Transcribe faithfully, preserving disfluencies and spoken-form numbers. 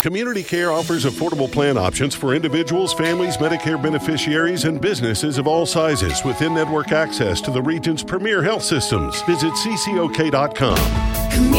Community Care offers affordable plan options for individuals, families, Medicare beneficiaries, and businesses of all sizes with in-network access to the region's premier health systems. Visit C C O K dot com.